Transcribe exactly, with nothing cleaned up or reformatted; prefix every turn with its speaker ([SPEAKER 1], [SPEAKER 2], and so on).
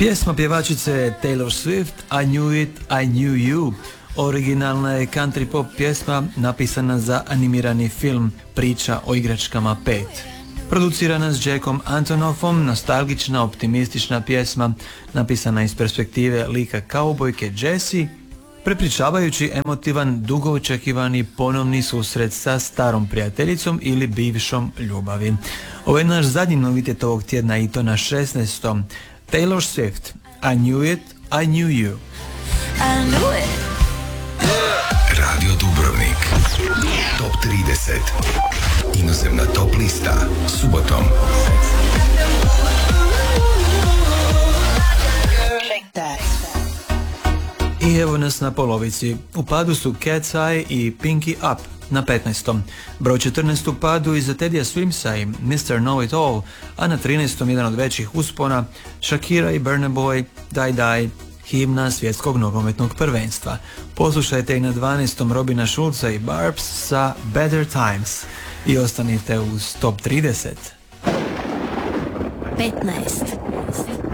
[SPEAKER 1] Pjesma pjevačice Taylor Swift, I Knew It, I Knew You. Originalna je country pop pjesma napisana za animirani film Priča o igračkama pet. Producirana s Jackom Antonoffom, nostalgična, optimistična pjesma napisana iz perspektive lika kaubojke Jessie, prepričavajući emotivan, dugo očekivani ponovni susret sa starom prijateljicom ili bivšom ljubavi. Ovo je naš zadnji novitet ovog tjedna i to na šesnaestom. Taylor Swift, I Knew It, I Knew You.
[SPEAKER 2] I knew it.
[SPEAKER 3] Radio Dubrovnik. Top trideset. Inozemna top lista. Subotom.
[SPEAKER 1] I evo nas na polovici. U padu su Cat's Eye i Pinky Up na petnaestom. Broj četrnaest u padu iza Tedija Swimsa i mister Know It All, a na trinaestom jedan od većih uspona Shakira i Burna Boy, Die Die, himna svjetskog nogometnog prvenstva. Poslušajte i na dvanaestom Robina Schulza i Barbs sa Better Times i ostanite uz Top trideset.
[SPEAKER 2] petnaest.